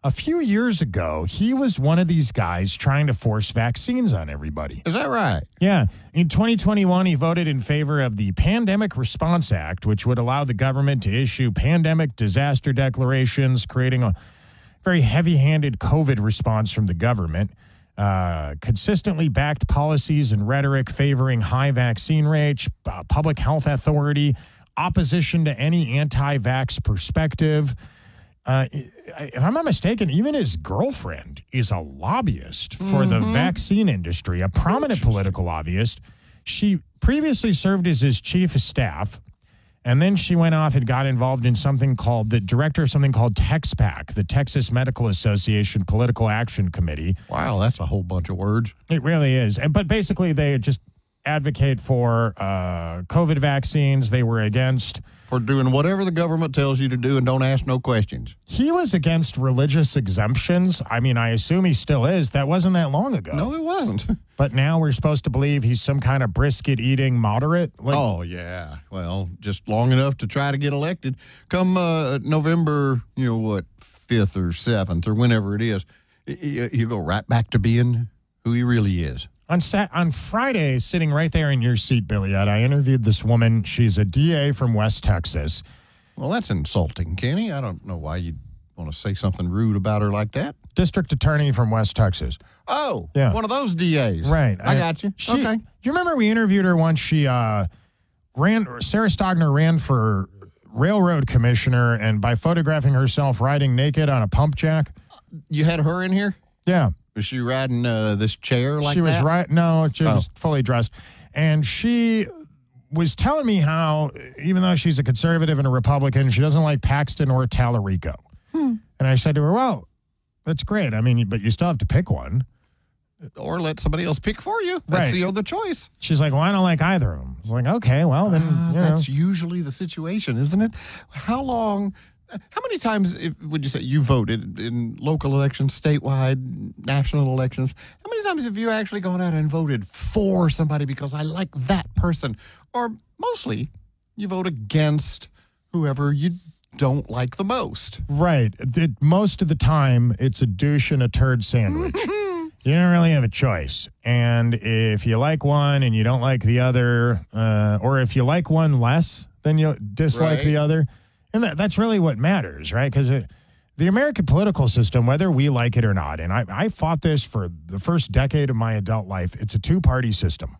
A few years ago, he was one of these guys trying to force vaccines on everybody. Is that right? Yeah. In 2021, he voted in favor of the Pandemic Response Act, which would allow the government to issue pandemic disaster declarations, creating a very heavy-handed COVID response from the government. Consistently backed policies and rhetoric favoring high vaccine rates, public health authority, opposition to any anti-vax perspective. If I'm not mistaken, even his girlfriend is a lobbyist for the vaccine industry, a prominent political lobbyist. She previously served as his chief of staff, and then she went off and got involved in something called the director of something called TexPAC, the Texas Medical Association Political Action Committee. Wow, that's a whole bunch of words. It really is. But basically, they just advocate for COVID vaccines. They were against... For doing whatever the government tells you to do and don't ask no questions. He was against religious exemptions. I mean, I assume he still is. That wasn't that long ago. No, it wasn't. But now we're supposed to believe he's some kind of brisket-eating moderate? Oh, yeah. Well, just long enough to try to get elected. Come November, 5th or 7th or whenever it is, he'll go right back to being who he really is. On Friday, sitting right there in your seat, Billy, I interviewed this woman. She's a DA from West Texas. Well, that's insulting, Kenny. I don't know why you'd want to say something rude about her like that. District attorney from West Texas. Oh, yeah. One of those DAs. Right. I got you. Okay. Do you remember we interviewed her once? She Sarah Stogner ran for railroad commissioner, and by photographing herself riding naked on a pump jack. You had her in here? Yeah. Was she riding this chair like that? She was no, she was fully dressed. And she was telling me how, even though she's a conservative and a Republican, she doesn't like Paxton or Tallarico. And I said to her, well, that's great. I mean, but you still have to pick one. Or let somebody else pick for you. That's the other choice. She's like, well, I don't like either of them. I was like, okay, well, then, that's usually the situation, isn't it? How many times would you say you voted in local elections, statewide, national elections? How many times have you actually gone out and voted for somebody because I like that person? Or mostly you vote against whoever you don't like the most. Right. Most of the time, it's a douche and a turd sandwich. You don't really have a choice. And if you like one and you don't like the other, or if you like one less than you dislike the other, and that's really what matters, right? Because the American political system, whether we like it or not, and I fought this for the first decade of my adult life, it's a two-party system.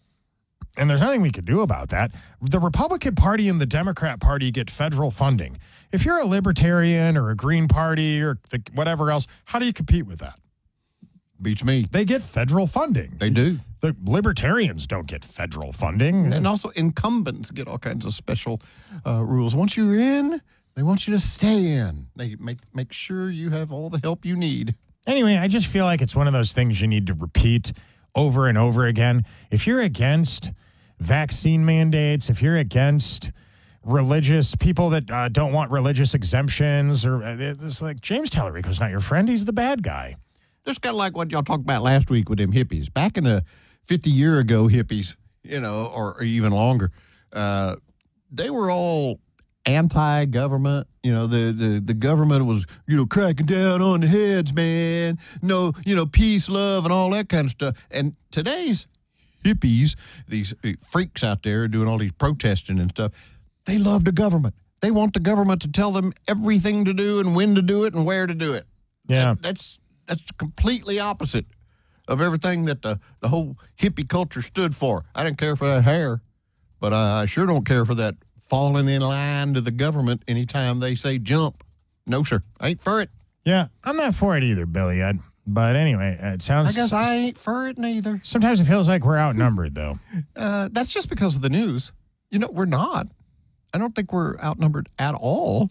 And there's nothing we can do about that. The Republican Party and the Democrat Party get federal funding. If you're a libertarian or a Green Party or whatever else, how do you compete with that? Beats me. They get federal funding. They do. The libertarians don't get federal funding. And also incumbents get all kinds of special rules. Once you're in, they want you to stay in. They make sure you have all the help you need. Anyway, I just feel like it's one of those things you need to repeat over and over again. If you're against vaccine mandates, if you're against religious people that don't want religious exemptions, or it's like James Tallarico's not your friend. He's the bad guy. Just kind of like what y'all talked about last week with them hippies. Back in the 50-year ago hippies, or even longer, they were all anti-government. The government was, cracking down on the heads, man. No, peace, love, and all that kind of stuff. And today's hippies, these freaks out there doing all these protesting and stuff, they love the government. They want the government to tell them everything to do and when to do it and where to do it. Yeah. That's completely opposite of everything that the whole hippie culture stood for. I didn't care for that hair, but I sure don't care for that falling in line to the government anytime they say jump. No, sir. I ain't for it. Yeah, I'm not for it either, Billy. But anyway, it sounds... I guess I ain't for it neither. Sometimes it feels like we're outnumbered, though. That's just because of the news. We're not. I don't think we're outnumbered at all.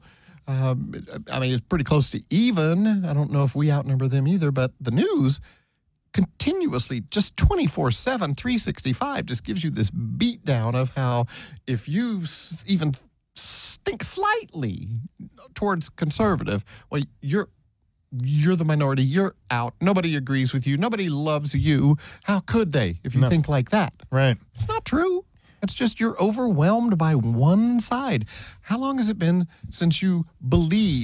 It's pretty close to even. I don't know if we outnumber them either, but the news continuously, just 24/7, 365, just gives you this beatdown of how if you even think slightly towards conservative, well, you're the minority. You're out. Nobody agrees with you. Nobody loves you. How could they if you think like that? Right. It's not true. It's just you're overwhelmed by one side. How long has it been since you believed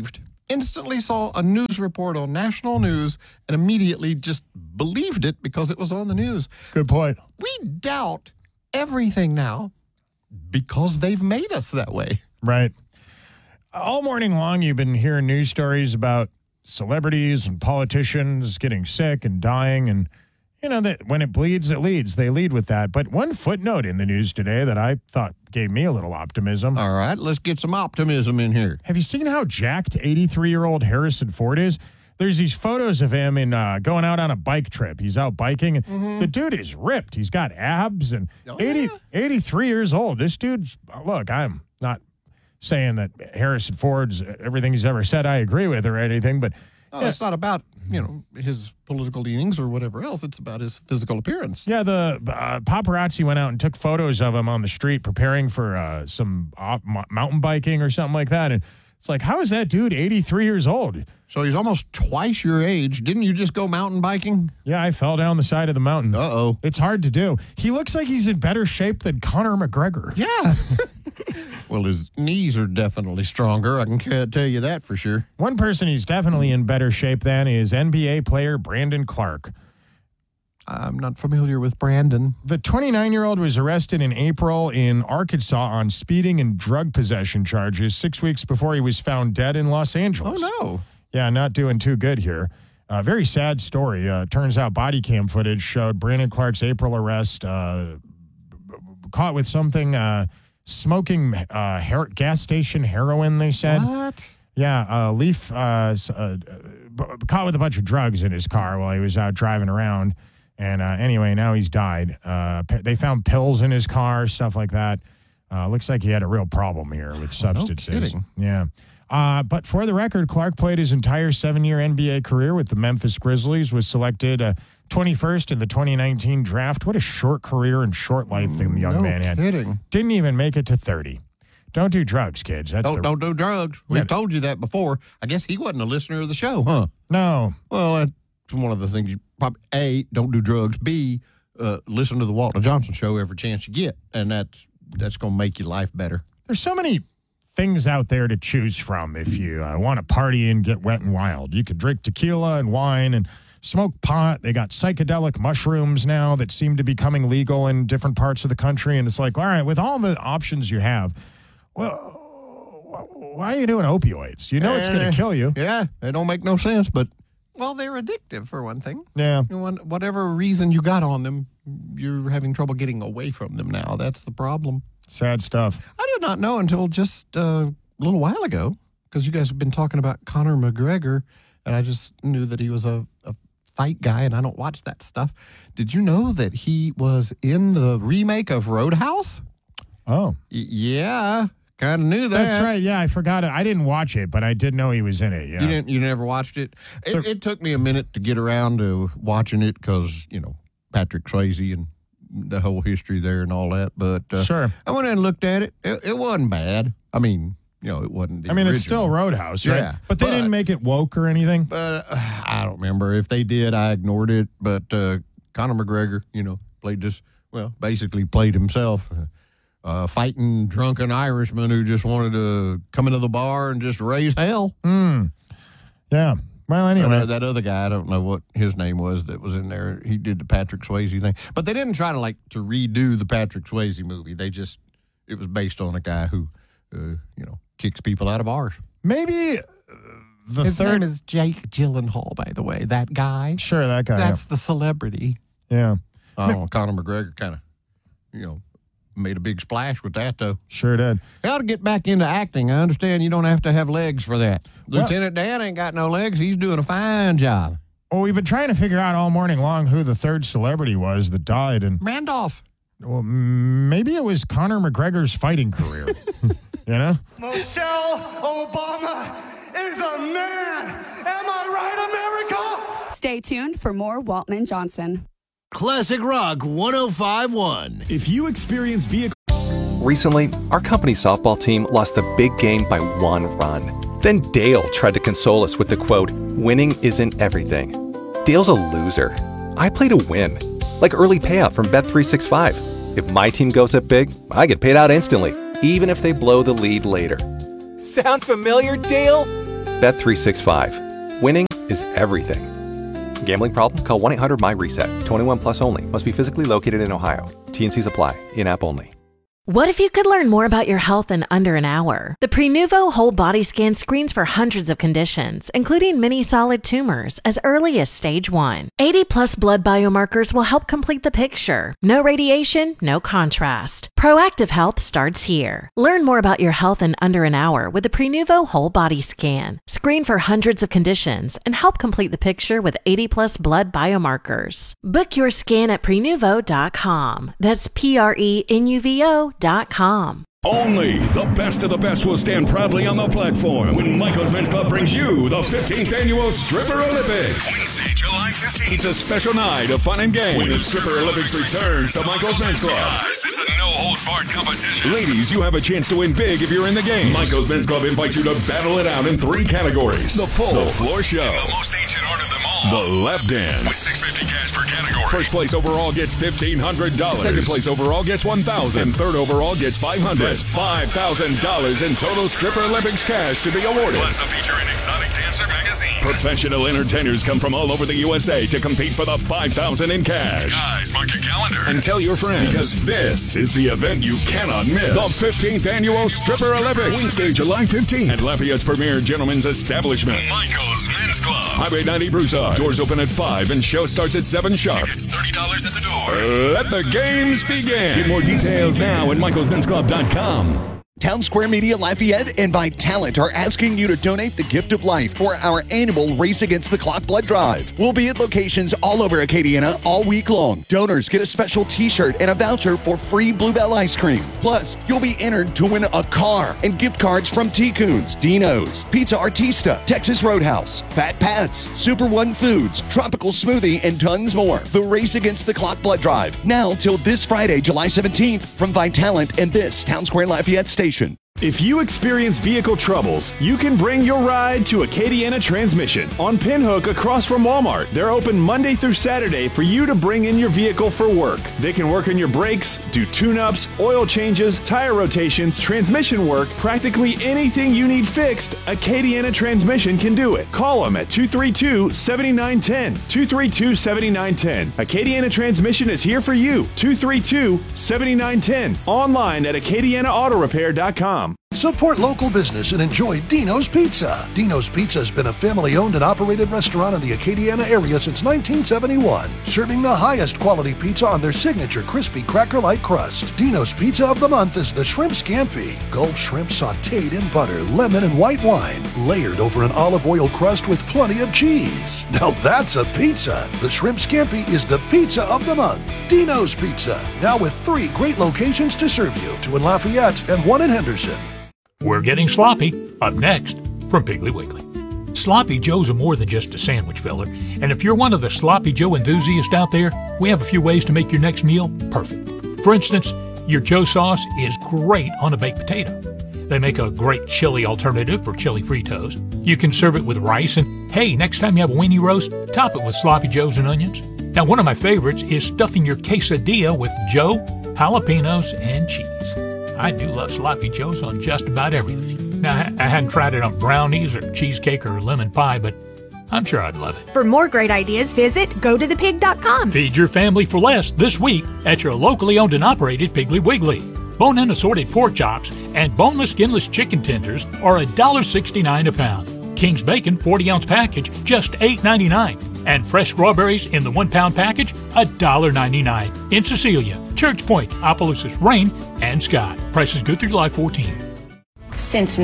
instantly saw a news report on national news and immediately just believed it because it was on the news. Good point. We doubt everything now because they've made us that way. Right. All morning long, you've been hearing news stories about celebrities and politicians getting sick and dying. And, you know, that when it bleeds, it leads. They lead with that. But one footnote in the news today that I thought gave me a little optimism. All right, let's get some optimism in here. Have you seen how jacked 83-year-old Harrison Ford is? There's these photos of him in going out on a bike trip. He's out biking, and the dude is ripped. He's got abs, and 83 years old. This dude's, look, I'm not saying that Harrison Ford's, everything he's ever said, I agree with or anything, but it's not about, his political leanings or whatever else. It's about his physical appearance. Yeah, the paparazzi went out and took photos of him on the street preparing for some mountain biking or something like that, and it's like, how is that dude 83 years old? So he's almost twice your age. Didn't you just go mountain biking? Yeah, I fell down the side of the mountain. Uh-oh. It's hard to do. He looks like he's in better shape than Conor McGregor. Yeah. Well, his knees are definitely stronger. I can tell you that for sure. One person he's definitely in better shape than is NBA player Brandon Clark. I'm not familiar with Brandon. The 29-year-old was arrested in April in Arkansas on speeding and drug possession charges 6 weeks before he was found dead in Los Angeles. Oh, no. Yeah, not doing too good here. Very sad story. Turns out body cam footage showed Brandon Clark's April arrest caught with something, smoking gas station heroin, they said. What? Yeah, Leaf caught with a bunch of drugs in his car while he was out driving around. And anyway, now he's died. They found pills in his car, stuff like that. Looks like he had a real problem here with substances. No kidding. Yeah. But for the record, Clark played his entire 7-year NBA career with the Memphis Grizzlies, was selected 21st in the 2019 draft. What a short career and short life the young man had. Kidding. Didn't even make it to 30. Don't do drugs, kids. Don't do drugs. We've told you that before. I guess he wasn't a listener of the show, huh? No. Well, that's one of the things you probably, A, don't do drugs, B, listen to the Walter Johnson show every chance you get, and that's going to make your life better. There's so many things out there to choose from if you want to party and get wet and wild. You could drink tequila and wine and smoke pot. They got psychedelic mushrooms now that seem to be becoming legal in different parts of the country, and it's like, all right, with all the options you have, well, why are you doing opioids? You know it's going to kill you. Yeah, they don't make no sense, but, well, they're addictive for one thing. Yeah. Whatever reason you got on them, you're having trouble getting away from them now. That's the problem. Sad stuff. I did not know until just a little while ago, because you guys have been talking about Conor McGregor, and I just knew that he was a fight guy, and I don't watch that stuff. Did you know that he was in the remake of Roadhouse? Oh. Yeah. Kind of knew that. That's right. Yeah, I forgot it. I didn't watch it, but I did know he was in it. Yeah. You never watched it? It took me a minute to get around to watching it because, Patrick Swayze and the whole history there and all that. But sure. I went in and looked at it. It wasn't bad. I mean, it wasn't the original. It's still Roadhouse, right? Yeah. But they didn't make it woke or anything? But I don't remember. If they did, I ignored it. But Conor McGregor, basically played himself. Fighting drunken Irishman who just wanted to come into the bar and just raise hell. Yeah. Well, anyway. That other guy, I don't know what his name was that was in there. He did the Patrick Swayze thing. But they didn't try to redo the Patrick Swayze movie. It was based on a guy who, kicks people out of bars. Maybe his name is Jake Gyllenhaal, by the way. That guy. Sure, that guy. That's the celebrity. Yeah. Conor McGregor kind of, made a big splash with that, though. Sure did. He ought to get back into acting. I understand you don't have to have legs for that. Lieutenant Dan ain't got no legs. He's doing a fine job. Well, we've been trying to figure out all morning long who the third celebrity was that died. And Randolph. Well, maybe it was Conor McGregor's fighting career. Michelle Obama is a man. Am I right, America? Stay tuned for more Waltman Johnson. Classic Rock 105.1. If you experience vehicle... Recently, our company's softball team lost the big game by 1 run. Then Dale tried to console us with the quote, "Winning isn't everything." Dale's a loser. I play to win. Like early payout from Bet365. If my team goes up big, I get paid out instantly, even if they blow the lead later. Sound familiar, Dale? Bet365. Winning is everything. Gambling problem? Call 1-800-MY-RESET. 21 plus only. Must be physically located in Ohio. T&Cs apply. In-app only. What if you could learn more about your health in under an hour? The Prenuvo Whole Body Scan screens for hundreds of conditions, including many solid tumors, as early as stage 1. 80-plus blood biomarkers will help complete the picture. No radiation, no contrast. Proactive health starts here. Learn more about your health in under an hour with the Prenuvo Whole Body Scan. Screen for hundreds of conditions and help complete the picture with 80-plus blood biomarkers. Book your scan at Prenuvo.com. That's Prenuvo.com. Only the best of the best will stand proudly on the platform when Michael's Men's Club brings you the 15th Annual Stripper Olympics. Wednesday, July 15th. It's a special night of fun and games when the Stripper Olympics returns to Michael's Men's Club. Guys, it's a no-holds-barred competition. Ladies, you have a chance to win big if you're in the game. Michael's Men's Club invites you to battle it out in 3 categories. The pole, the floor show, and the most ancient art of them all, the lap dance. With $650 cash per category. First place overall gets $1,500. Second place overall gets $1,000. And third overall gets $500. That's $5,000 in total Stripper Olympics cash to be awarded. Plus a feature in Exotic Dancer magazine. Professional entertainers come from all over the USA to compete for the $5,000 in cash. Guys, mark your calendar and tell your friends, because this is the event you cannot miss. The 15th Annual Stripper Olympics. Wednesday, July 15th at Lafayette's premier gentleman's establishment, Michael's Men's Club. Highway 90 Broussard. Doors open at 5 and show starts at 7 sharp. Tickets $30 at the door. Let the games begin. Get more details now at michaelsmensclub.com. Town Square Media Lafayette and Vitalant are asking you to donate the gift of life for our annual Race Against the Clock blood drive. We'll be at locations all over Acadiana all week long. Donors get a special t-shirt and a voucher for free Bluebell ice cream. Plus, you'll be entered to win a car and gift cards from T-Coons, Dino's, Pizza Artista, Texas Roadhouse, Fat Pat's, Super One Foods, Tropical Smoothie, and tons more. The Race Against the Clock blood drive. Now till this Friday, July 17th from Vitalant and this Town Square Lafayette station. If you experience vehicle troubles, you can bring your ride to Acadiana Transmission on Pinhook across from Walmart. They're open Monday through Saturday for you to bring in your vehicle for work. They can work on your brakes, do tune-ups, oil changes, tire rotations, transmission work, practically anything you need fixed, Acadiana Transmission can do it. Call them at 232-7910. 232-7910. Acadiana Transmission is here for you. 232-7910. Online at AcadianaAutoRepair.com. Support local business and enjoy Dino's Pizza. Dino's Pizza has been a family-owned and operated restaurant in the Acadiana area since 1971, serving the highest quality pizza on their signature crispy cracker-like crust. Dino's Pizza of the month is the Shrimp Scampi. Gulf shrimp sautéed in butter, lemon, and white wine, layered over an olive oil crust with plenty of cheese. Now that's a pizza. The Shrimp Scampi is the pizza of the month. Dino's Pizza, now with 3 great locations to serve you, 2 in Lafayette and 1 in Henderson. We're getting sloppy. Up next, from Piggly Wiggly. Sloppy Joes are more than just a sandwich filler. And if you're one of the Sloppy Joe enthusiasts out there, we have a few ways to make your next meal perfect. For instance, your Joe sauce is great on a baked potato. They make a great chili alternative for chili Fritos. You can serve it with rice, and hey, next time you have a weenie roast, top it with Sloppy Joes and onions. Now, one of my favorites is stuffing your quesadilla with Joe, jalapenos, and cheese. I do love Sloppy Joes on just about everything. Now, I hadn't tried it on brownies or cheesecake or lemon pie, but I'm sure I'd love it. For more great ideas, visit gotothepig.com. Feed your family for less this week at your locally owned and operated Piggly Wiggly. Bone-in assorted pork chops and boneless, skinless chicken tenders are $1.69 a pound. King's Bacon 40-ounce package, just $8.99. And fresh strawberries in the 1-pound package, $1.99. In Cecilia, Church Point, Opelousas, Rain, and Scott. Prices good through July 14. Since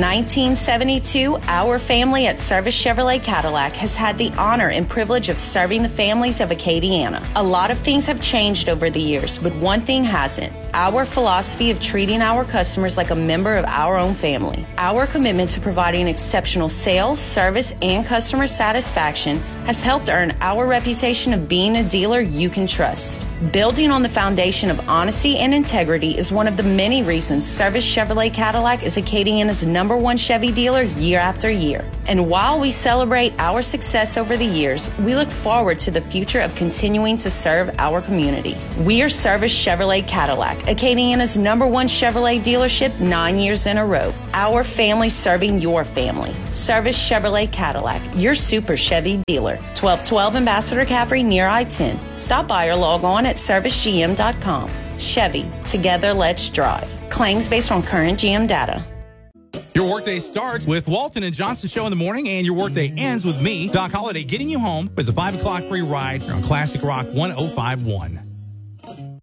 1972, our family at Service Chevrolet Cadillac has had the honor and privilege of serving the families of Acadiana. A lot of things have changed over the years, but one thing hasn't. Our philosophy of treating our customers like a member of our own family. Our commitment to providing exceptional sales, service, and customer satisfaction has helped earn our reputation of being a dealer you can trust. Building on the foundation of honesty and integrity is one of the many reasons Service Chevrolet Cadillac is Acadiana's #1 Chevy dealer year after year. And while we celebrate our success over the years, we look forward to the future of continuing to serve our community. We are Service Chevrolet Cadillac, Acadiana's #1 Chevrolet dealership 9 years in a row. Our family serving your family. Service Chevrolet Cadillac, your super Chevy dealer. 1212 Ambassador Caffrey near I-10. Stop by or log on at servicegm.com. Chevy, together let's drive. Claims based on current GM data. Your workday starts with Walton and Johnson Show in the morning, and your workday ends with me, Doc Holliday, getting you home with a 5 o'clock free ride on Classic Rock 105.1.